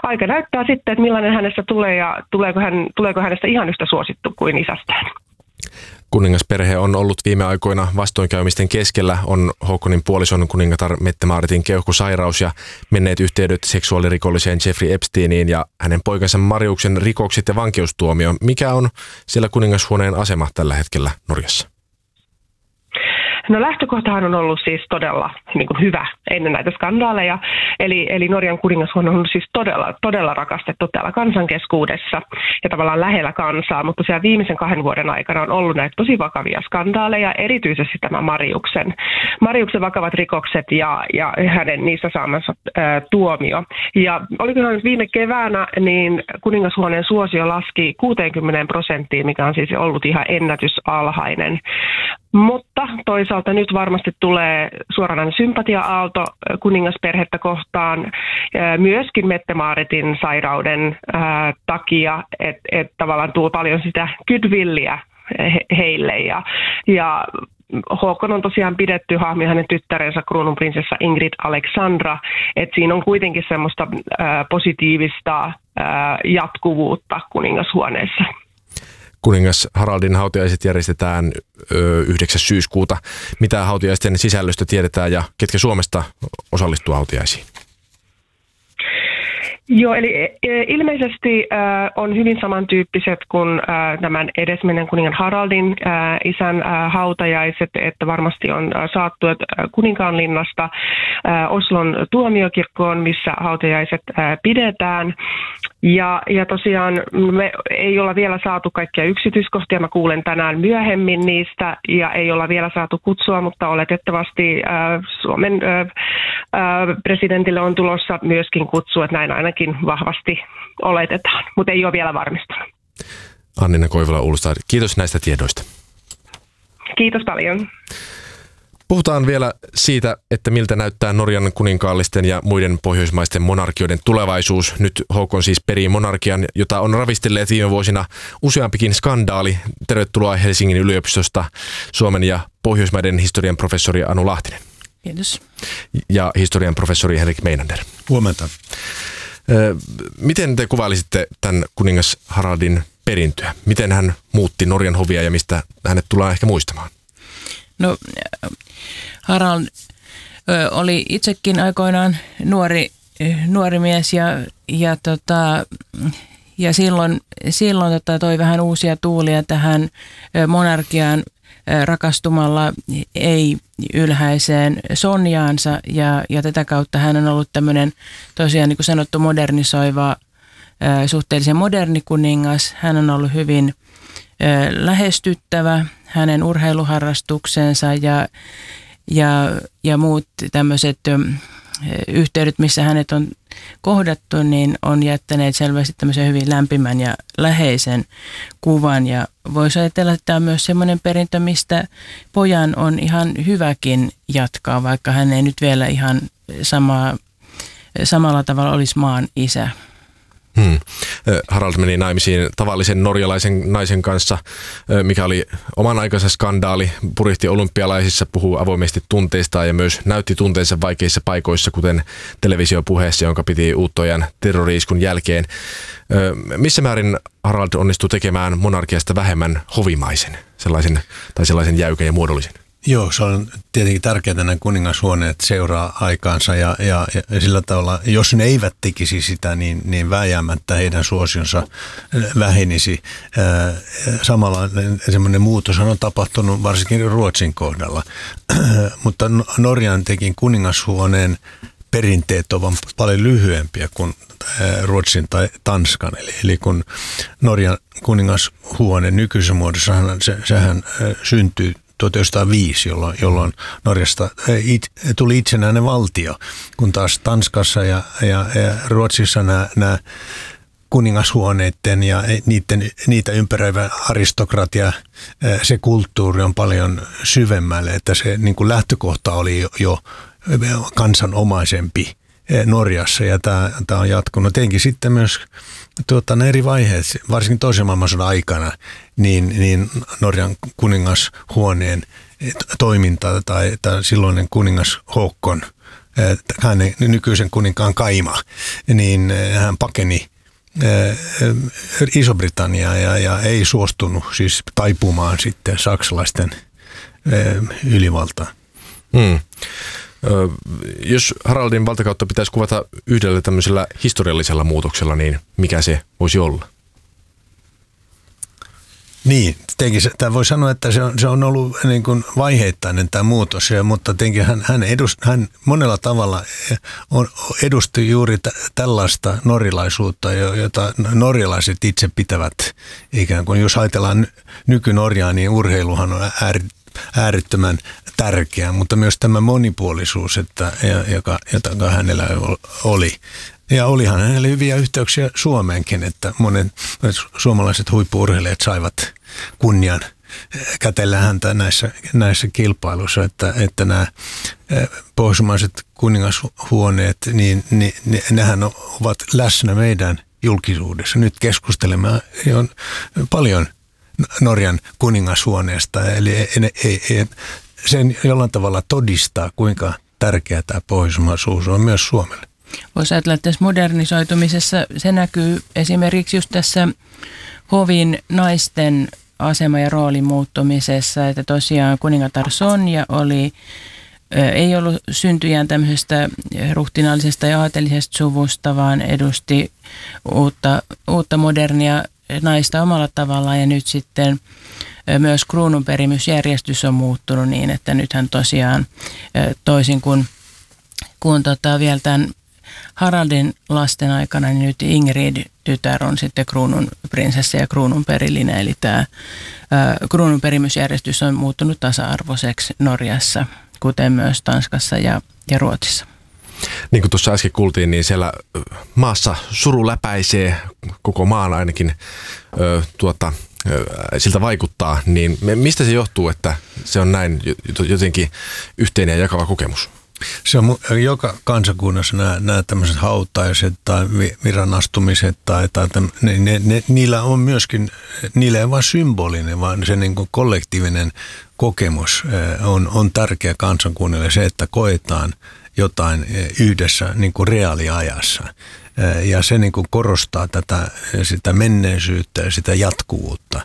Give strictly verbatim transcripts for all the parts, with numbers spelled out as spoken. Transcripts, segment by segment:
aika näyttää sitten, että millainen hänestä tulee ja tuleeko, hän, tuleeko hänestä ihan yhtä suosittu kuin isästään. Kuningasperhe on ollut viime aikoina vastoinkäymisten keskellä. On Haakonin puolison kuningatar Mette-Maaritin keuhkosairaus ja menneet yhteydet seksuaalirikolliseen Jeffrey Epsteiniin ja hänen poikansa Mariuksen rikokset ja vankeustuomio. Mikä on siellä kuningashuoneen asema tällä hetkellä Norjassa? No lähtökohtahan on ollut siis todella niin kuin hyvä ennen näitä skandaaleja. Eli, eli Norjan kuningashuone on siis todella, todella rakastettu täällä kansankeskuudessa ja tavallaan lähellä kansaa, mutta siellä viimeisen kahden vuoden aikana on ollut näitä tosi vakavia skandaaleja, erityisesti tämä Mariuksen, Mariuksen vakavat rikokset ja, ja hänen niistä saamansa ää, tuomio. Ja oliko nyt viime keväänä, niin kuningashuoneen suosio laski kuuteenkymmeneen prosenttiin, mikä on siis ollut ihan ennätysalhainen. Mutta toisaalta nyt varmasti tulee suoranainen sympatia-aalto kuningasperhettä kohtaan myöskin Mette-Maaritin sairauden ää, takia, että et tavallaan tuo paljon sitä goodwillia he, heille. Ja, ja Haakon on tosiaan pidetty hahmi hänen tyttärensä kruununprinsessa Ingrid Alexandra, että siinä on kuitenkin semmoista ää, positiivista ää, jatkuvuutta kuningashuoneessa. Kuningas Haraldin hautajaiset järjestetään yhdeksäs syyskuuta. Mitä hautajaisten sisällöstä tiedetään ja ketkä Suomesta osallistuu hautajaisiin? Joo, eli ilmeisesti äh, on hyvin samantyyppiset kuin äh, tämän edesmenneen kuningan Haraldin äh, isän äh, hautajaiset, että varmasti on äh, saattuet äh, Kuninkaanlinnasta äh, Oslon tuomiokirkkoon, missä hautajaiset äh, pidetään. Ja, ja tosiaan me ei olla vielä saatu kaikkia yksityiskohtia, mä kuulen tänään myöhemmin niistä ja ei olla vielä saatu kutsua, mutta oletettavasti äh, Suomen äh, äh, presidentille on tulossa myöskin kutsu, että näin ainakin vahvasti oletetaan, mutta ei ole vielä varmistunut. Annina Koivula-Ullstad, kiitos näistä tiedoista. Kiitos paljon. Puhutaan vielä siitä, että miltä näyttää Norjan kuninkaallisten ja muiden pohjoismaisten monarkioiden tulevaisuus. Nyt Haakon siis perii monarkian, jota on ravistelleet viime vuosina useampikin skandaali. Tervetuloa Helsingin yliopistosta Suomen ja Pohjoismaiden historian professori Anu Lahtinen. Kiitos. Ja historian professori Henrik Meinander. Huomenta. Miten te kuvailisitte tämän kuningas Haraldin perintöä? Miten hän muutti Norjan hovia ja mistä hänet tullaan ehkä muistamaan? No, Harald ö, oli itsekin aikoinaan nuori, nuori mies ja, ja, tota, ja silloin, silloin tota, toi vähän uusia tuulia tähän monarkiaan ö, rakastumalla ei ylhäiseen Sonjaansa ja, ja tätä kautta hän on ollut tämmöinen tosiaan niin kuin sanottu modernisoiva, ö, suhteellisen moderni kuningas. Hän on ollut hyvin ö, lähestyttävä. Hänen urheiluharrastuksensa ja, ja, ja muut tämmöiset ö, yhteydet, missä hänet on kohdattu, niin on jättäneet selvästi tämmöisen hyvin lämpimän ja läheisen kuvan. Ja voisi ajatella, että tämä on myös semmoinen perintö, mistä pojan on ihan hyväkin jatkaa, vaikka hän ei nyt vielä ihan sama, samalla tavalla olisi maan isä. Hmm. Harald meni naimisiin tavallisen norjalaisen naisen kanssa, mikä oli oman aikansa skandaali. Purihti olympialaisissa, puhuu avoimesti tunteistaan ja myös näytti tunteensa vaikeissa paikoissa, kuten televisiopuheessa, jonka piti Uuttojan terrori-iskun jälkeen. Missä määrin Harald onnistui tekemään monarkiasta vähemmän hovimaisen, sellaisen, tai sellaisen jäykän ja muodollisen? Joo, se on tietenkin tärkeää, että nämä kuningashuoneet seuraa aikaansa ja, ja, ja sillä tavalla, jos ne eivät tekisi sitä, niin, niin vääjäämättä heidän suosionsa vähenisi. Samalla semmoinen muutos on tapahtunut varsinkin Ruotsin kohdalla, mutta Norjan tekin kuningashuoneen perinteet ovat paljon lyhyempiä kuin Ruotsin tai Tanskan. Eli, eli kun Norjan kuningashuone nykyisessä muodossa, se, sehän syntyy tuhatyhdeksänsataaviisi, jolloin, jolloin Norjasta it, tuli itsenäinen valtio, kun taas Tanskassa ja, ja, ja Ruotsissa nämä, nämä kuningashuoneiden ja niiden, niitä ympäröivä aristokratia, se kulttuuri on paljon syvemmälle, että se niin kuin lähtökohta oli jo, jo kansanomaisempi Norjassa ja tämä, tämä on jatkunut. Tietenkin sitten myös tuota, ne eri vaiheet, varsinkin toisen maailmansodan aikana, niin, niin Norjan kuningashuoneen toiminta tai, tai silloinen kuningas Haakon hänen nykyisen kuninkaan kaima, niin hän pakeni Iso-Britanniaa ja, ja ei suostunut siis taipumaan sitten saksalaisten ylivaltaan. Hmm. Jos Haraldin valtakautta pitäisi kuvata yhdellä tämmöisellä historiallisella muutoksella, niin mikä se voisi olla? Niin, tämä voi sanoa, että se on, se on ollut niin kuin vaiheittainen tämä muutos, ja, mutta tietenkin hän, hän, edust, hän monella tavalla on, edusti juuri t- tällaista norjalaisuutta, jota norjalaiset itse pitävät ikään kuin, jos ajatellaan nyky-Norjaa, niin urheiluhan on äär, äärettömän tärkeä, mutta myös tämä monipuolisuus, että, joka, jota hänellä oli. Ja olihan hänellä hyviä yhteyksiä Suomeenkin, että monet suomalaiset huippu-urheilijat saivat kunnian kätellä häntä näissä, näissä kilpailuissa, että, että nämä pohjoismaiset kuningashuoneet, niin, niin nehän ovat läsnä meidän julkisuudessa. Nyt keskustelemme jo paljon Norjan kuningashuoneesta, eli ei, ei, ei, sen jollain tavalla todistaa, kuinka tärkeä tämä pohjoismaisuus on myös Suomelle. Voisi ajatella, että tässä modernisoitumisessa se näkyy esimerkiksi just tässä hovin naisten asema ja roolin muuttumisessa, että tosiaan kuningatar Sonja oli, ei ollut syntyjään tämmöisestä ruhtinaallisesta ja aatelisesta suvusta, vaan edusti uutta, uutta modernia naista omalla tavallaan, ja nyt sitten myös kruununperimysjärjestys on muuttunut niin, että nythän tosiaan toisin kuin, kuin tota vielä tämän Haraldin lasten aikana, niin nyt Ingrid-tytär on sitten kruunun prinsessa ja kruunun perillinen, eli tämä kruunun perimysjärjestys on muuttunut tasa-arvoiseksi Norjassa, kuten myös Tanskassa ja, ja Ruotsissa. Niin kuin tuossa äsken kuultiin, niin siellä maassa suru läpäisee, koko maan ainakin ö, tuota, ö, siltä vaikuttaa, niin mistä se johtuu, että se on näin jotenkin yhteinen ja jakava kokemus? Se on joka kansakunnassa nämä, nämä tämmöiset hautaiset tai viranastumiset tai, tai täm, ne, ne, ne, niillä on myöskin, niillä ei vain symbolinen, vaan se niin kuin kollektiivinen kokemus on, on tärkeä kansakunnalle, se, että koetaan jotain yhdessä niin kuin reaaliajassa. Ja se niin kuin korostaa tätä, sitä menneisyyttä ja sitä jatkuvuutta.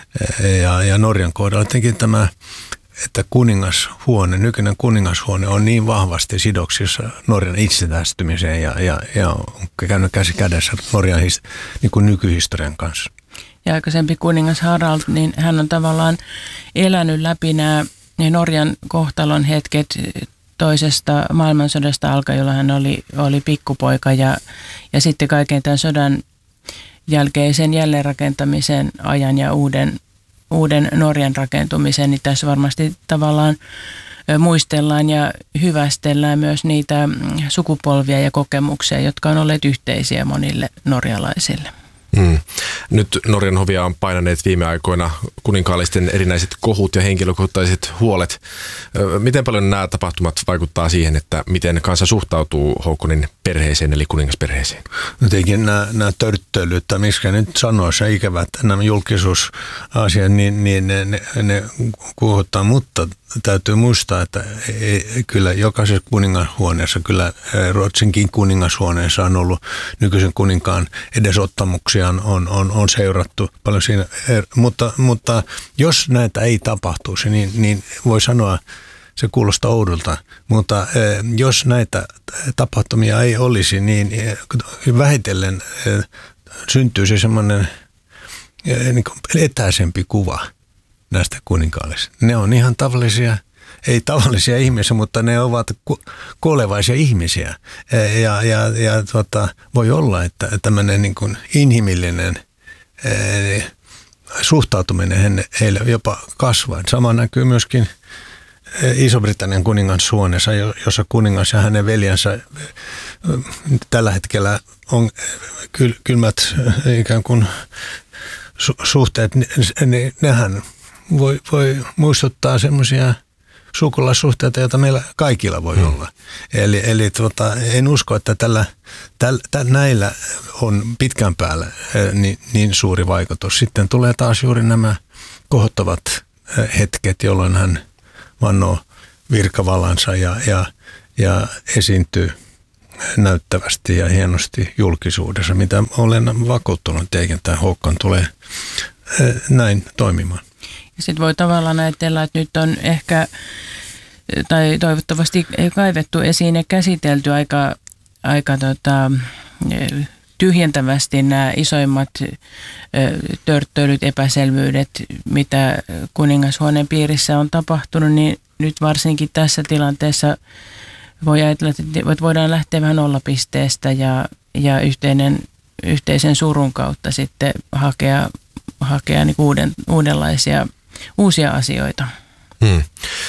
Ja, ja Norjan kohdalla tietenkin tämä, että kuningashuone, nykyinen kuningashuone on niin vahvasti sidoksissa Norjan itsenäistymiseen ja, ja, ja on käynyt käsi kädessä Norjan his, niin kuin nykyhistorian kanssa. Ja aikaisempi kuningas Harald, niin hän on tavallaan elänyt läpi nämä Norjan kohtalon hetket toisesta maailmansodasta alkaen, jolloin hän oli, oli pikkupoika ja, ja sitten kaiken tämän sodan jälkeisen jälleenrakentamisen ajan ja uuden uuden Norjan rakentumisen, niin tässä varmasti tavallaan muistellaan ja hyvästellään myös niitä sukupolvia ja kokemuksia, jotka on olleet yhteisiä monille norjalaisille. Mm. Nyt Norjan hovia on painaneet viime aikoina kuninkaallisten erinäiset kohut ja henkilökohtaiset huolet. Miten paljon nämä tapahtumat vaikuttaa siihen, että miten kansa suhtautuu Houkonin perheeseen eli kuningasperheeseen? Jotenkin nämä, nämä törttöilyt, tai miskä nyt sanoisi, ikävät nämä julkisuusasiat, niin, niin ne, ne, ne kuuhuttaa, mutta täytyy muistaa, että ei, kyllä jokaisessa kuningashuoneessa, kyllä Ruotsinkin kuningashuoneessa on ollut nykyisen kuninkaan edesottamuksia on, on, on seurattu paljon siinä, mutta, mutta jos näitä ei tapahtuisi, niin, niin voi sanoa, se kuulostaa oudolta, mutta jos näitä tapahtumia ei olisi, niin vähitellen syntyisi semmoinen niin kuin etäisempi kuva näistä kuninkaallisista. Ne on ihan tavallisia, ei tavallisia ihmisiä, mutta ne ovat kuolevaisia ihmisiä. Ja, ja, ja tuota, voi olla, että tämmöinen niin kuin inhimillinen eh, suhtautuminen heille jopa kasvaa. Sama näkyy myöskin Iso-Britannian kuningashuoneessa, jossa kuningas ja hänen veljensä tällä hetkellä on kylmät ikään kuin suhteet. Ne, nehän voi, voi muistuttaa semmoisia sukulaissuhteita, joita meillä kaikilla voi hmm. olla. Eli, eli tuota, en usko, että tällä, täl, täl, näillä on pitkän päällä niin, niin suuri vaikutus. Sitten tulee taas juuri nämä kohottavat hetket, jolloin hän vannoo virkavallansa ja, ja, ja esiintyy näyttävästi ja hienosti julkisuudessa, mitä olen vakuuttunut, että eikä tämä Håkan tulee näin toimimaan. Sitten voi tavallaan ajatella, että nyt on ehkä, tai toivottavasti kaivettu esiin ja käsitelty aika, aika tota, tyhjentävästi nämä isoimmat törttöilyt, epäselvyydet, mitä kuningashuoneen piirissä on tapahtunut, niin nyt varsinkin tässä tilanteessa voi ajatella, että voidaan lähteä vähän nollapisteestä ja, ja yhteinen, yhteisen surun kautta sitten hakea, hakea niin uuden, uudenlaisia uusia asioita. Hmm.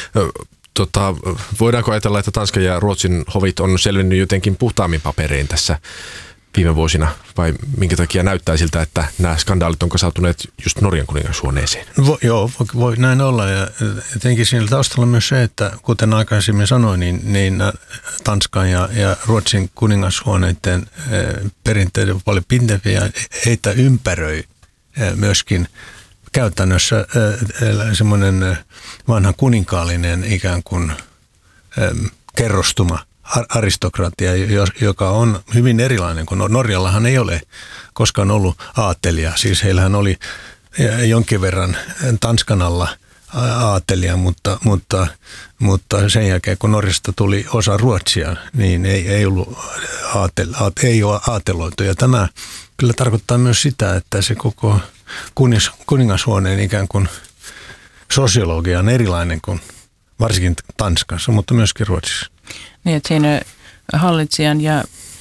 Tota, voidaanko ajatella, että Tanskan ja Ruotsin hovit on selvinnyt jotenkin puhtaammin paperiin tässä viime vuosina, vai minkä takia näyttää siltä, että nämä skandaalit on kasautuneet just Norjan kuningashuoneeseen? Vo, joo, voi, voi näin olla, ja etenkin siinä taustalla myös se, että kuten aikaisemmin sanoin, niin, niin Tanskan ja, ja Ruotsin kuningashuoneiden eh, perinteiden on paljon pinteviä, ja heitä ympäröi eh, myöskin käytännössä eh, semmoinen vanha kuninkaallinen ikään kuin eh, kerrostuma, aristokratia, joka on hyvin erilainen, kun Norjallahan ei ole koskaan ollut aatelia. Siis heillähän oli jonkin verran Tanskan alla aatelia, mutta, mutta, mutta sen jälkeen kun Norjasta tuli osa Ruotsia, niin ei, ei ollut aatel, ei ole aateloitu. Ja tämä kyllä tarkoittaa myös sitä, että se koko kuningas, kuningashuoneen ikään kuin sosiologia on erilainen kuin varsinkin Tanskassa, mutta myöskin Ruotsissa. Niin, että siinä hallitsijan ja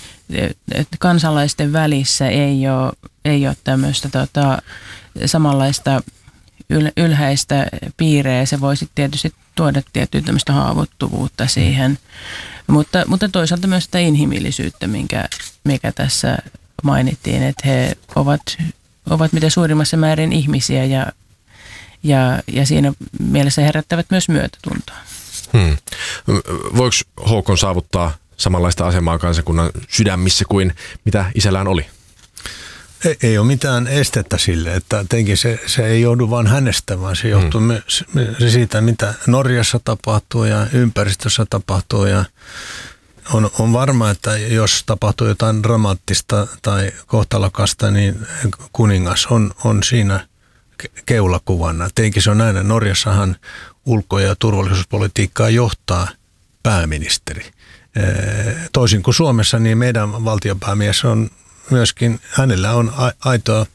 kansalaisten välissä ei ole, ei ole tämmöistä tota, samanlaista yl, ylhäistä piireä. Se voisi tietysti tuoda tiettyä tämmöistä haavoittuvuutta siihen, mutta, mutta toisaalta myös sitä inhimillisyyttä, minkä, mikä tässä mainittiin, että he ovat, ovat mitä suurimmassa määrin ihmisiä ja, ja, ja siinä mielessä herättävät myös myötätuntoa. Hmm. Voiko Håkon saavuttaa samanlaista asemaa kansakunnan sydämissä kuin mitä isällään oli? Ei, ei ole mitään estettä sille, että tietenkin se, se ei joudu vain hänestä, vaan se johtuu hmm. myös siitä, mitä Norjassa tapahtuu ja ympäristössä tapahtuu. Ja on, on varma, että jos tapahtuu jotain dramaattista tai kohtalokasta, niin kuningas on, on siinä keulakuvana. Tietenkin se on näin, että Norjassahan ulko- ja turvallisuuspolitiikkaa johtaa pääministeri. Toisin kuin Suomessa, niin meidän valtionpäämies on myöskin, hänellä on aitoa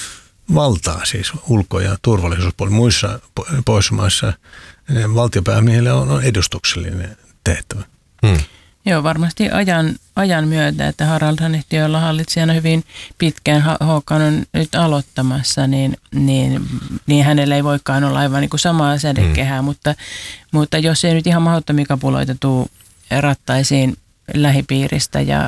valtaa siis ulko- ja turvallisuuspolitiikkaa. Muissa Pohjoismaissa valtionpäämiehellä on edustuksellinen tehtävä. Hmm. Joo, varmasti ajan, ajan myötä, että Haraldhan ehti olla hallitsijana hyvin pitkään, Håkan on nyt aloittamassa, niin, niin, niin hänellä ei voikaan olla aivan niin kuin samaa sädekehää, mm. mutta, mutta jos ei nyt ihan mahdottomia kapuloita tule rattaisiin lähipiiristä ja,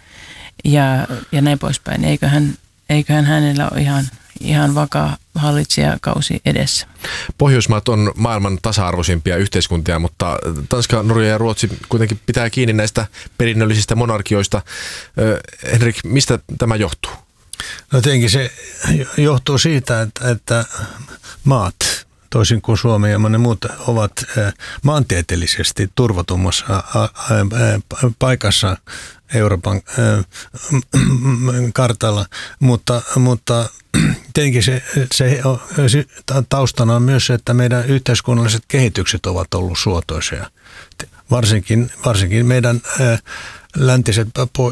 ja, ja näin poispäin, niin eiköhän, eiköhän hänellä ole ihan, ihan vakaa hallitsijakausi edessä. Pohjoismaat on maailman tasa-arvoisimpia yhteiskuntia, mutta Tanska, Norja ja Ruotsi kuitenkin pitää kiinni näistä perinnöllisistä monarkioista. Henrik, mistä tämä johtuu? No tietenkin se johtuu siitä, että, että maat, toisin kuin Suomi ja monet muut, ovat maantieteellisesti turvatummassa paikassa Euroopan kartalla, mutta, mutta tietenkin se, se taustana on myös se, että meidän yhteiskunnalliset kehitykset ovat olleet suotoisia. Varsinkin, varsinkin meidän läntiset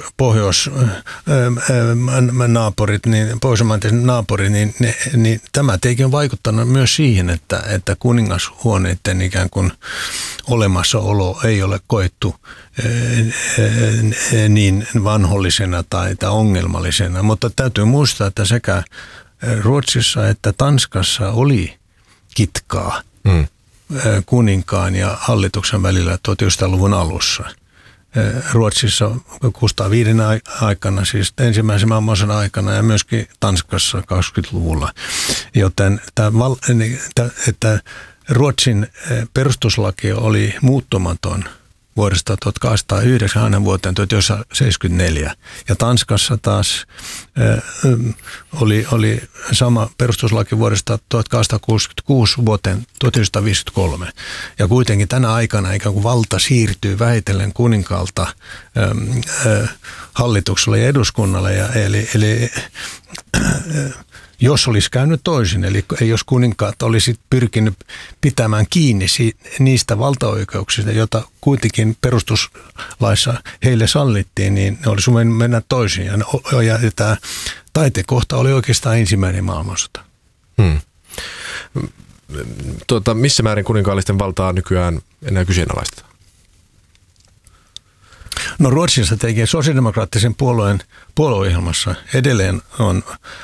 pohjoisnaapurit, niin, pohjoismaiden naapurit, niin, niin tämä tietenkin on vaikuttanut myös siihen, että, että kuningashuoneiden ikään kuin olemassaolo ei ole koettu niin vanhollisena tai, tai ongelmallisena. Mutta täytyy muistaa, että sekä Ruotsissa että Tanskassa oli kitkaa mm. kuninkaan ja hallituksen välillä tuhatyhdeksänsataaluvun alussa. Ruotsissa Kustaa viiden aikana, siis ensimmäisen maailmansodan aikana ja myöskin Tanskassa kaksikymmentäluvulla. Joten tämä, että Ruotsin perustuslaki oli muuttumaton vuodesta tuhatkahdeksansataayhdeksän aina vuoteen tuhatyhdeksänsataaseitsemänkymmentäneljä. Ja Tanskassa taas äh, oli, oli sama perustuslaki vuodesta tuhatkahdeksansataakuusikymmentäkuusi vuoteen tuhatyhdeksänsataaviisikymmentäkolme. Ja kuitenkin tänä aikana ikään kuin valta siirtyy vähitellen kuninkaalta ähm, äh, hallitukselle ja eduskunnalle. Ja, eli eli äh, jos olisi käynyt toisin, eli jos kuninkaat olisi pyrkinyt pitämään kiinni niistä valtaoikeuksista, joita kuitenkin perustuslaissa heille sallittiin, niin ne olisi voinut mennä toisin. Ja, ja, ja tämä taitekohta oli oikeastaan ensimmäinen maailmansota. Hmm. Tuota, missä määrin kuninkaallisten valtaa nykyään enää kyseenalaistetaan? No Ruotsissa tekee sosiaalidemokraattisen puolueen puolueohjelmassa edelleen on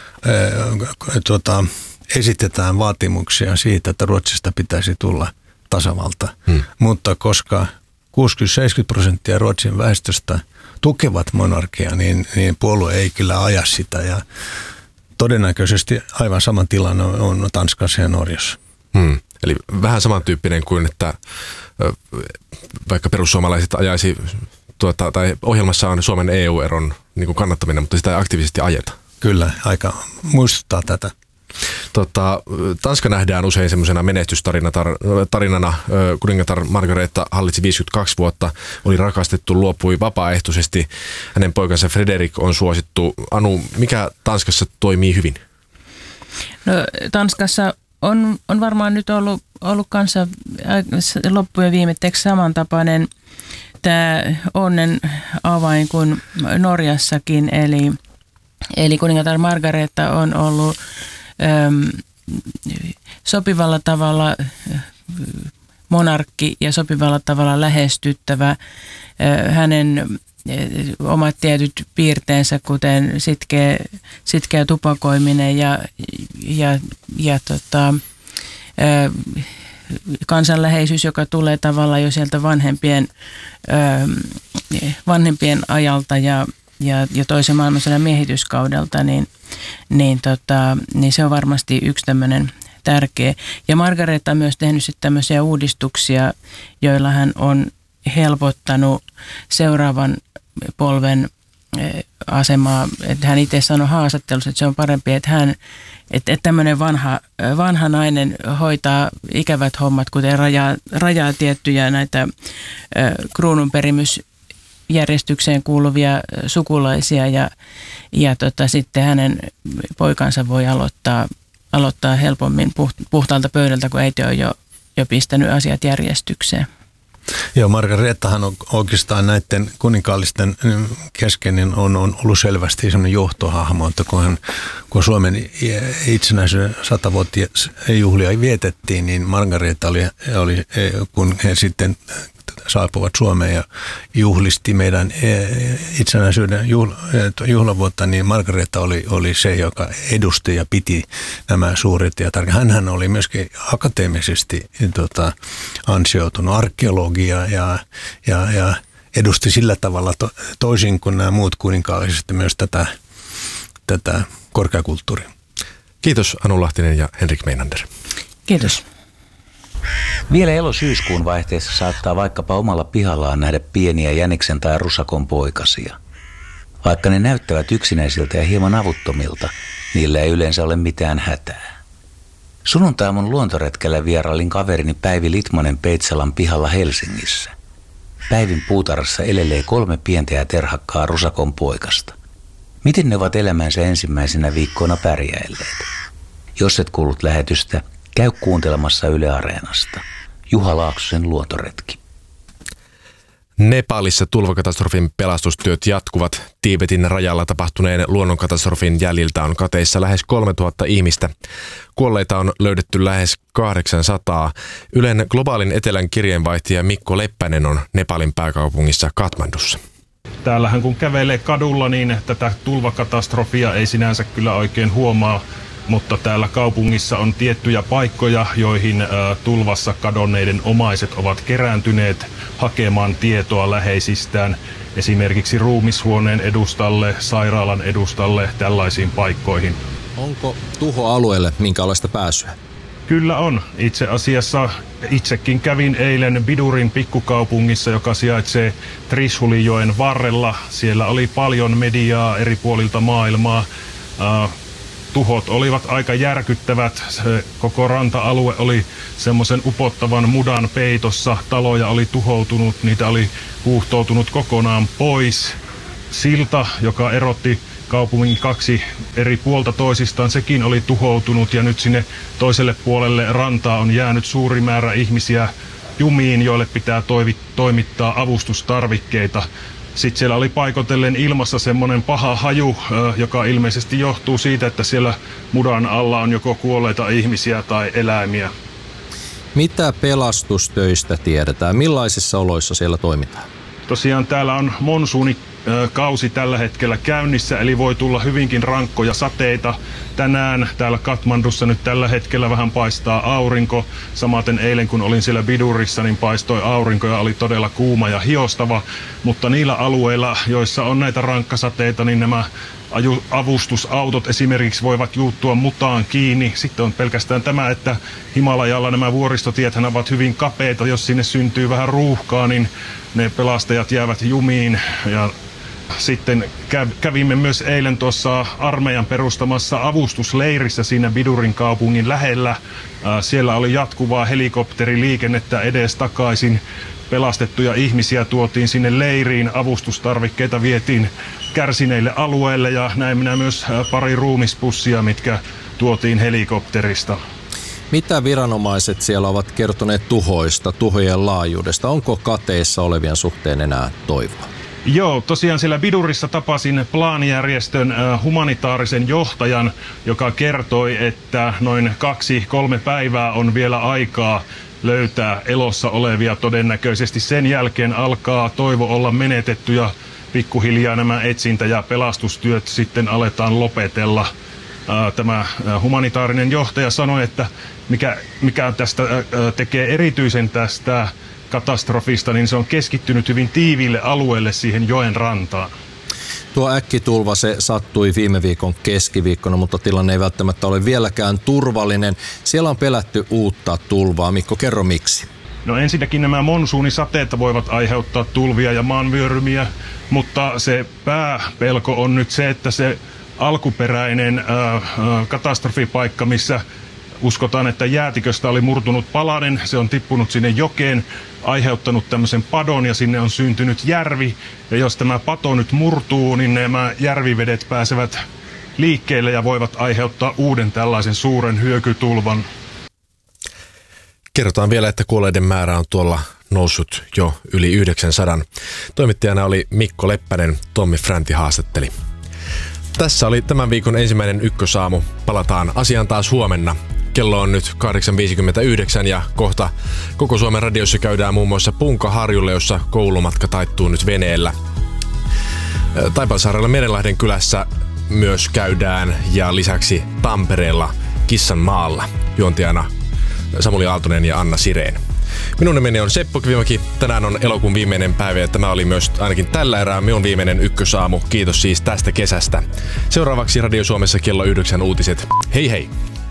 Tuota, esitetään vaatimuksia siitä, että Ruotsista pitäisi tulla tasavalta. Hmm. Mutta koska kuusikymmentä seitsemänkymmentä prosenttia Ruotsin väestöstä tukevat monarkiaa, niin, niin puolue ei kyllä aja sitä. Ja todennäköisesti aivan saman tilanne on Tanskassa ja Norjassa. Hmm. Eli vähän samantyyppinen kuin, että vaikka perussuomalaiset ajaisi, tuota, tai ohjelmassa on Suomen E U-eron niin kuin kannattaminen, mutta sitä ei aktiivisesti ajeta. Kyllä, aika muistuttaa tätä. Tota, Tanska nähdään usein semmoisena menestystarinana. Kuningatar Margareta hallitsi viisikymmentäkaksi vuotta, oli rakastettu, luopui vapaaehtoisesti. Hänen poikansa Frederik on suosittu. Anu, mikä Tanskassa toimii hyvin? No, Tanskassa on, on varmaan nyt ollut, ollut kanssa loppujen viimetteeksi samantapainen tämä onnen avain kuin Norjassakin, eli Eli kuningatar Margareta on ollut äm, sopivalla tavalla monarkki ja sopivalla tavalla lähestyttävä. Äh, hänen äh, omat tietyt piirteensä, kuten sitkeä, sitkeä tupakoiminen ja, ja, ja tota, äh, kansanläheisyys, joka tulee tavallaan jo sieltä vanhempien, äh, vanhempien ajalta ja Ja, ja toisen maailmansodan miehityskaudelta, niin, niin, tota, niin se on varmasti yksi tämmöinen tärkeä. Ja Margareta on myös tehnyt sitten tämmöisiä uudistuksia, joilla hän on helpottanut seuraavan polven asemaa. Että hän itse sanoi haastattelussa, että se on parempi, että hän, että, että tämmöinen vanha, vanha nainen hoitaa ikävät hommat, kuten rajaa, rajaa tiettyjä näitä kruununperimys järjestykseen kuuluvia sukulaisia ja, ja tota, sitten hänen poikansa voi aloittaa, aloittaa helpommin puhtaalta pöydältä, kun äiti on jo, jo pistänyt asiat järjestykseen. Joo, Margarettahan on oikeastaan näiden kuninkaallisten kesken niin on, on ollut selvästi sellainen johtohahmo, että kun, hän, kun Suomen itsenäisyyden satavuotisjuhlia vietettiin, niin Margareta oli, oli, kun he sitten saapuvat Suomeen ja juhlisti meidän itsenäisyyden juhlavuotta, niin Margareta oli, oli se, joka edusti ja piti nämä suuret ja tärkeät. Hänhän oli myöskin akateemisesti tota, ansioitunut arkeologia ja, ja, ja edusti sillä tavalla to, toisin kuin nämä muut kuninkaalliset myös tätä, tätä korkeakulttuuria. Kiitos Anu Lahtinen ja Henrik Meinander. Kiitos. Vielä elo-syyskuun vaihteessa saattaa vaikkapa omalla pihallaan nähdä pieniä jäniksen tai rusakon poikasia. Vaikka ne näyttävät yksinäisiltä ja hieman avuttomilta, niillä ei yleensä ole mitään hätää. Sunnuntaiaamun luontoretkellä vierailin kaverini Päivi Litmanen Peitsalan pihalla Helsingissä. Päivin puutarhassa elelee kolme pientä ja terhakkaa rusakon poikasta. Miten ne ovat elämänsä ensimmäisenä viikkoina pärjäilleet? Jos et kuullut lähetystä, käy kuuntelemassa Yle Areenasta. Juha Laaksosen luontoretki. Nepalissa tulvakatastrofin pelastustyöt jatkuvat. Tiibetin rajalla tapahtuneen luonnonkatastrofin jäljiltä on kateissa lähes kolmetuhatta ihmistä. Kuolleita on löydetty lähes kahdeksansataa. Ylen globaalin etelän kirjeenvaihtaja Mikko Leppänen on Nepalin pääkaupungissa Kathmandussa. Täällähän kun kävelee kadulla, niin tätä tulvakatastrofia ei sinänsä kyllä oikein huomaa. Mutta täällä kaupungissa on tiettyjä paikkoja, joihin tulvassa kadonneiden omaiset ovat kerääntyneet hakemaan tietoa läheisistään. Esimerkiksi ruumishuoneen edustalle, sairaalan edustalle, tällaisiin paikkoihin. Onko tuhoalueelle minkälaista pääsyä? Kyllä on. Itse asiassa itsekin kävin eilen Bidurin pikkukaupungissa, joka sijaitsee Trishulijoen varrella. Siellä oli paljon mediaa eri puolilta maailmaa. Uh, tuhot olivat aika järkyttävät. Se koko ranta-alue oli semmoisen upottavan mudan peitossa. Taloja oli tuhoutunut, niitä oli huuhtoutunut kokonaan pois. Silta, joka erotti kaupungin kaksi eri puolta toisistaan, sekin oli tuhoutunut ja nyt sinne toiselle puolelle rantaa on jäänyt suuri määrä ihmisiä jumiin, joille pitää toivi, toimittaa avustustarvikkeita. Sitten siellä oli paikotellen ilmassa semmoinen paha haju, joka ilmeisesti johtuu siitä, että siellä mudan alla on joko kuolleita ihmisiä tai eläimiä. Mitä pelastustöistä tiedetään? Millaisissa oloissa siellä toimitaan? Tosiaan täällä on monsuunikausi tällä hetkellä käynnissä, eli voi tulla hyvinkin rankkoja sateita. Tänään täällä Katmandussa nyt tällä hetkellä vähän paistaa aurinko. Samaten eilen kun olin siellä Bidurissa, niin paistoi aurinko ja oli todella kuuma ja hiostava. Mutta niillä alueilla, joissa on näitä rankkasateita, niin nämä avustusautot esimerkiksi voivat juuttua mutaan kiinni. Sitten on pelkästään tämä, että Himalajalla nämä vuoristotiethän ovat hyvin kapeita. Jos sinne syntyy vähän ruuhkaa, niin ne pelastajat jäävät jumiin. Ja sitten kävimme myös eilen tuossa armeijan perustamassa avustusleirissä siinä Bidurin kaupungin lähellä. Siellä oli jatkuvaa helikopteriliikennettä edes takaisin. Pelastettuja ihmisiä tuotiin sinne leiriin, avustustarvikkeita vietiin kärsineille alueille ja näin minä myös pari ruumispussia, mitkä tuotiin helikopterista. Mitä viranomaiset siellä ovat kertoneet tuhoista, tuhojen laajuudesta? Onko kateissa olevien suhteen enää toivoa? Joo, tosiaan siellä Bidurissa tapasin Plan-järjestön humanitaarisen johtajan, joka kertoi, että noin kaksi, kolme päivää on vielä aikaa löytää elossa olevia. Todennäköisesti sen jälkeen alkaa toivo olla menetetty ja pikkuhiljaa nämä etsintä- ja pelastustyöt sitten aletaan lopetella. Tämä humanitaarinen johtaja sanoi, että mikä, mikä tästä tekee erityisen tästä katastrofista, niin se on keskittynyt hyvin tiiviille alueelle siihen joen rantaan. Tuo äkkitulva se sattui viime viikon keskiviikkona, mutta tilanne ei välttämättä ole vieläkään turvallinen. Siellä on pelätty uutta tulvaa. Mikko, kerro miksi? No ensinnäkin nämä monsuunisateet voivat aiheuttaa tulvia ja maanvyörymiä, mutta se pääpelko on nyt se, että se alkuperäinen äh, äh, katastrofipaikka, missä uskotaan, että jäätiköstä oli murtunut palanen, se on tippunut sinne jokeen, aiheuttanut tämmöisen padon ja sinne on syntynyt järvi. Ja jos tämä pato nyt murtuu, niin nämä järvivedet pääsevät liikkeelle ja voivat aiheuttaa uuden tällaisen suuren hyökytulvan. Kerrotaan vielä, että kuolleiden määrä on tuolla noussut jo yli yhdeksänsataa. Toimittajana oli Mikko Leppänen, Tommi Fränti haastatteli. Tässä oli tämän viikon ensimmäinen Ykkösaamu. Palataan asiaan taas huomenna. Kello on nyt kahdeksan viisikymmentäyhdeksän ja kohta koko Suomen radiossa käydään muun muassa Punkaharjulle, jossa koulumatka taittuu nyt veneellä. Taipalsaarella Merenlahden kylässä myös käydään ja lisäksi Tampereella Kissanmaalla. Juontajana Samuli Aaltonen ja Anna Sireen. Minun nimeni on Seppo Kivimäki. Tänään on elokuun viimeinen päivä ja tämä oli myös ainakin tällä erää minun viimeinen Ykkösaamu. Kiitos siis tästä kesästä. Seuraavaksi Radio Suomessa kello yhdeksän uutiset. Hei hei!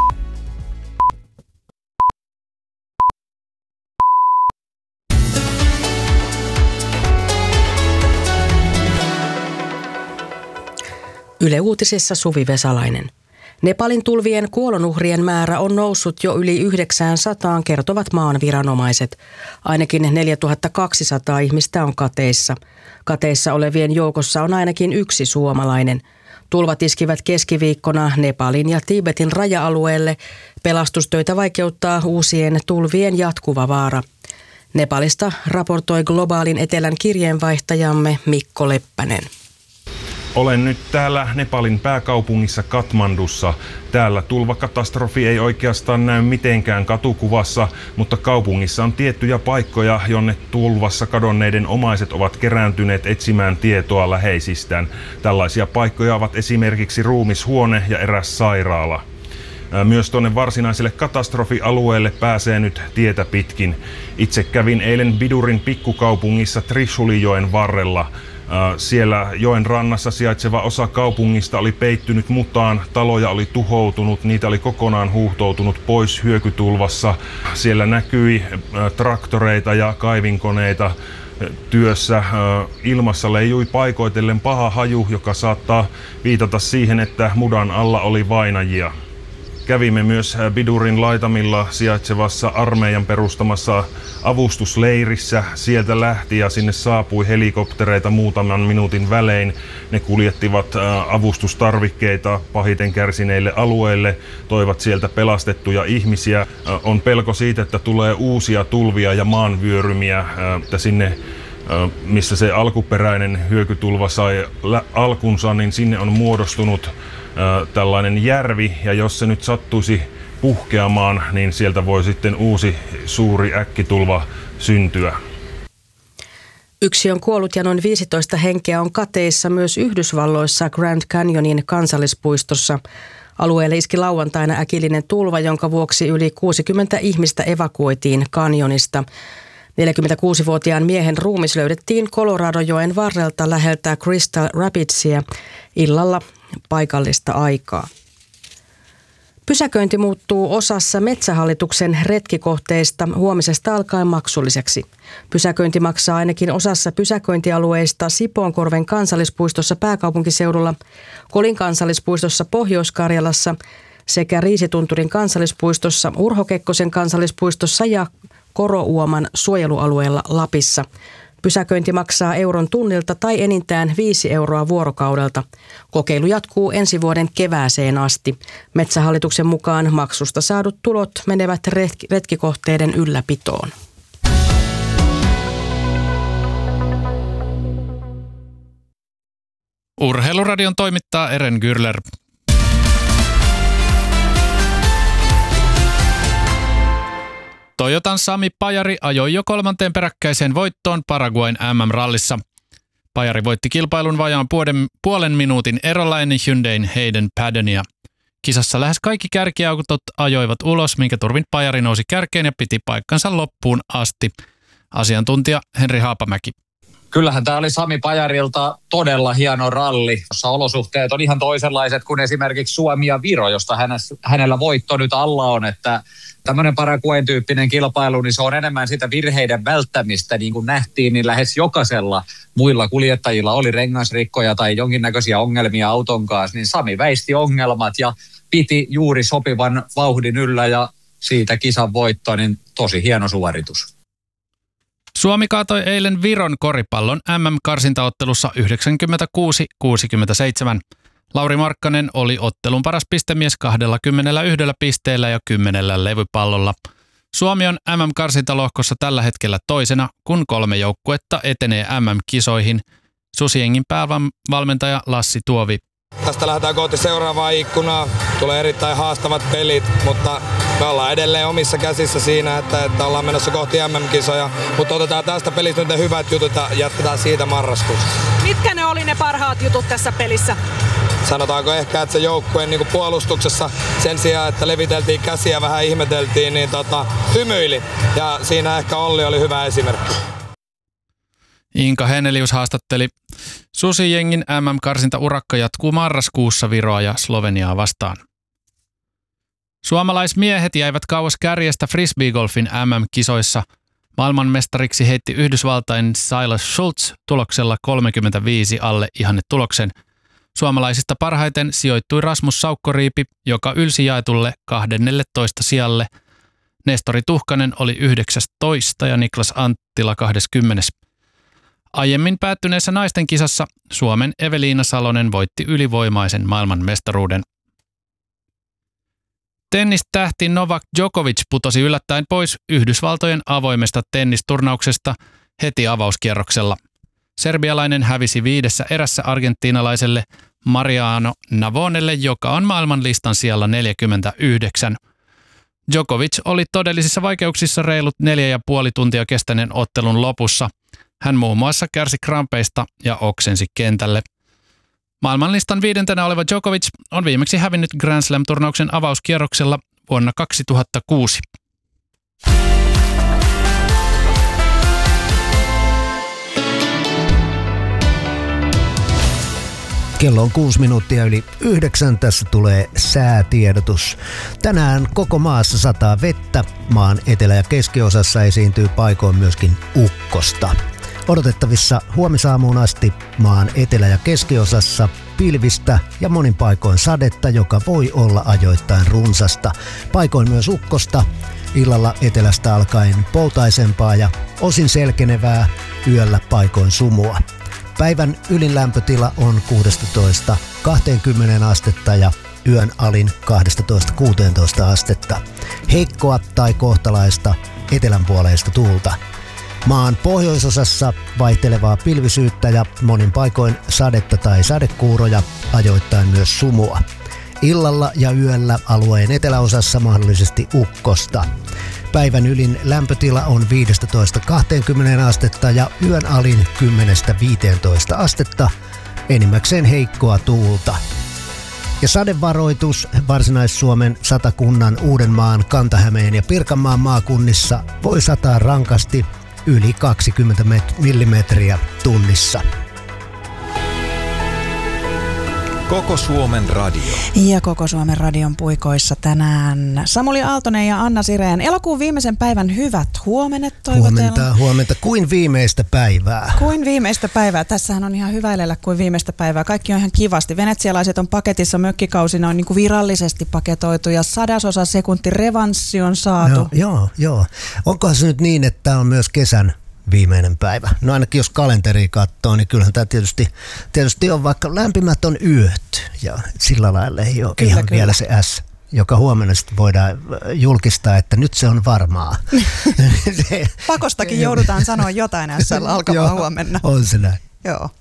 Yle Uutisissa Suvi Vesalainen. Nepalin tulvien kuolonuhrien määrä on noussut jo yli yhdeksänsataan, kertovat maan viranomaiset. Ainakin neljätuhattakaksisataa ihmistä on kateissa. Kateissa olevien joukossa on ainakin yksi suomalainen. Tulvat iskivät keskiviikkona Nepalin ja Tibetin raja-alueelle. Pelastustöitä vaikeuttaa uusien tulvien jatkuva vaara. Nepalista raportoi Globaalin etelän kirjeenvaihtajamme Mikko Leppänen. Olen nyt täällä Nepalin pääkaupungissa Katmandussa. Täällä tulvakatastrofi ei oikeastaan näy mitenkään katukuvassa, mutta kaupungissa on tiettyjä paikkoja, jonne tulvassa kadonneiden omaiset ovat kerääntyneet etsimään tietoa läheisistään. Tällaisia paikkoja ovat esimerkiksi ruumishuone ja eräs sairaala. Myös tuonne varsinaiselle katastrofialueelle pääsee nyt tietä pitkin. Itse kävin eilen Bidurin pikkukaupungissa Trishulijoen varrella. Siellä joen rannassa sijaitseva osa kaupungista oli peittynyt mutaan, taloja oli tuhoutunut, niitä oli kokonaan huuhtoutunut pois hyökytulvassa. Siellä näkyi traktoreita ja kaivinkoneita työssä. Ilmassa leijui paikoitellen paha haju, joka saattaa viitata siihen, että mudan alla oli vainajia. Kävimme myös Bidurin laitamilla sijaitsevassa armeijan perustamassa avustusleirissä. Sieltä lähti ja sinne saapui helikoptereita muutaman minuutin välein. Ne kuljettivat avustustarvikkeita pahiten kärsineille alueille, toivat sieltä pelastettuja ihmisiä. On pelko siitä, että tulee uusia tulvia ja maanvyörymiä, että sinne missä se alkuperäinen hyökytulva sai alkunsa, niin sinne on muodostunut tällainen järvi, ja jos se nyt sattuisi puhkeamaan, niin sieltä voi sitten uusi suuri äkkitulva syntyä. Yksi on kuollut ja noin viisitoista henkeä on kateissa myös Yhdysvalloissa Grand Canyonin kansallispuistossa. Alueelle iski lauantaina äkillinen tulva, jonka vuoksi yli kuusikymmentä ihmistä evakuoitiin kanyonista. neljäkymmentäkuusivuotiaan miehen ruumis löydettiin Coloradojoen varrelta läheltä Crystal Rapidsia illalla paikallista aikaa. Pysäköinti muuttuu osassa Metsähallituksen retkikohteista huomisesta alkaen maksulliseksi. Pysäköinti maksaa ainakin osassa pysäköintialueista Sipoonkorven kansallispuistossa pääkaupunkiseudulla, Kolin kansallispuistossa Pohjois-Karjalassa sekä Riisitunturin kansallispuistossa, Urho Kekkosen kansallispuistossa ja Korouoman suojelualueella Lapissa. Pysäköinti maksaa euron tunnilta tai enintään viisi euroa vuorokaudelta. Kokeilu jatkuu ensi vuoden kevääseen asti. Metsähallituksen mukaan maksusta saadut tulot menevät retkikohteiden ylläpitoon. Urheiluradion toimittaa Eren Gürler. Toyotan Sami Pajari ajoi jo kolmanteen peräkkäiseen voittoon Paraguayn M M-rallissa. Pajari voitti kilpailun vajaan puolen, puolen minuutin erolla ennen Hyundain Hayden Paddonia. Kisassa lähes kaikki kärkiautot ajoivat ulos, minkä turvin Pajari nousi kärkeen ja piti paikkansa loppuun asti. Asiantuntija Henri Haapamäki. Kyllähän tämä oli Sami Pajarilta todella hieno ralli, jossa olosuhteet on ihan toisenlaiset kuin esimerkiksi Suomi ja Viro, josta hänellä voitto nyt alla on, että tämmöinen Paraguayn tyyppinen kilpailu, niin se on enemmän sitä virheiden välttämistä, niin kuin nähtiin, niin lähes jokaisella muilla kuljettajilla oli rengasrikkoja tai jonkinnäköisiä ongelmia auton kanssa, niin Sami väisti ongelmat ja piti juuri sopivan vauhdin yllä ja siitä kisan voitto, niin tosi hieno suoritus. Suomi kaatoi eilen Viron koripallon M M-karsintaottelussa yhdeksänkymmentäkuusi kuusikymmentäseitsemän. Lauri Markkanen oli ottelun paras pistemies kaksikymmentäyksi pisteellä ja kymmenellä levypallolla. Suomi on M M-karsintalohkossa tällä hetkellä toisena, kun kolme joukkuetta etenee M M-kisoihin. Susiengin päävalmentaja Lassi Tuovi. Tästä lähdetään kohti seuraavaa ikkunaa. Tulee erittäin haastavat pelit, mutta me ollaan edelleen omissa käsissä siinä, että, että ollaan menossa kohti M M-kisoja. Mutta otetaan tästä pelistä nyt ne hyvät jutut ja jatketaan siitä marraskuussa. Mitkä ne oli ne parhaat jutut tässä pelissä? Sanotaanko ehkä, että se joukkueen niin kuin puolustuksessa sen sijaan, että leviteltiin käsiä vähän ihmeteltiin, niin tota, hymyili. Ja siinä ehkä Olli oli hyvä esimerkki. Inka Henelius haastatteli. Susijengin M M-karsinta-urakka jatkuu marraskuussa Viroa ja Sloveniaa vastaan. Suomalaismiehet jäivät kauas kärjestä frisbeegolfin M M-kisoissa. Maailmanmestariksi heitti Yhdysvaltain Silas Schultz tuloksella kolmekymmentäviisi alle ihannetuloksen. Suomalaisista parhaiten sijoittui Rasmus Saukkoriipi, joka ylsi jaetulle kahdennelletoista sijalle. Nestori Tuhkanen oli yhdeksästoista ja Niklas Anttila kaksikymmentä. Aiemmin päättyneessä naisten kisassa Suomen Eveliina Salonen voitti ylivoimaisen maailmanmestaruuden. Tennistähti Novak Djokovic putosi yllättäen pois Yhdysvaltojen avoimesta tennisturnauksesta heti avauskierroksella. Serbialainen hävisi viidessä erässä argentiinalaiselle Mariano Navonelle, joka on maailmanlistan sijalla neljäkymmentäyhdeksän. Djokovic oli todellisissa vaikeuksissa reilut neljä ja puoli tuntia kestäneen ottelun lopussa. Hän muun muassa kärsi krampeista ja oksensi kentälle. Maailmanlistan viidentenä oleva Djokovic on viimeksi hävinnyt Grand Slam-turnauksen avauskierroksella vuonna kaksituhattakuusi. Kello on kuusi minuuttia yli yhdeksän. Tässä tulee säätiedotus. Tänään koko maassa sataa vettä. Maan etelä- ja keskiosassa esiintyy paikoin myöskin ukkosta. Odotettavissa huomisaamuun asti maan etelä- ja keskiosassa pilvistä ja monin paikoin sadetta, joka voi olla ajoittain runsasta. Paikoin myös ukkosta. Illalla etelästä alkaen poutaisempaa ja osin selkenevää, yöllä paikoin sumua. Päivän ylin lämpötila on kuusitoista kaksikymmentä astetta ja yön alin kaksitoista kuusitoista astetta. Heikkoa tai kohtalaista etelänpuoleista tuulta. Maan pohjoisosassa vaihtelevaa pilvisyyttä ja monin paikoin sadetta tai sadekuuroja, ajoittain myös sumua. Illalla ja yöllä alueen eteläosassa mahdollisesti ukkosta. Päivän ylin lämpötila on viisitoista kaksikymmentä astetta ja yön alin kymmenestä viiteentoista astetta, enimmäkseen heikkoa tuulta. Ja sadevaroitus Varsinais-Suomen, Satakunnan, Uudenmaan, Kanta-Hämeen ja Pirkanmaan maakunnissa voi sataa rankasti yli kaksikymmentä millimetriä tunnissa. Koko Suomen radio. Ja Koko Suomen radion puikoissa tänään Samuli Aaltonen ja Anna Sireen. Elokuun viimeisen päivän hyvät huomenet toivotellaan. Huomenta, huomenta. Kuin viimeistä päivää. Kuin viimeistä päivää. Tässähän on ihan hyvä elellä kuin viimeistä päivää. Kaikki on ihan kivasti. Venetsialaiset on paketissa, mökkikausina on niin kuin virallisesti paketoitu ja sadasosa sekunti revanssi on saatu. Joo, joo, joo. Onkohan se nyt niin, että tämä on myös kesän viimeinen päivä? No ainakin jos kalenteria katsoo, niin kyllähän tämä tietysti, tietysti on, vaikka lämpimät on yöt ja sillä lailla ei ole kyllä, ihan kyllä. vielä se S, joka huomenna sitten voidaan julkistaa, että nyt se on varmaa. Pakostakin joudutaan sanoa jotain S alkamaan huomenna. On se näin. Joo.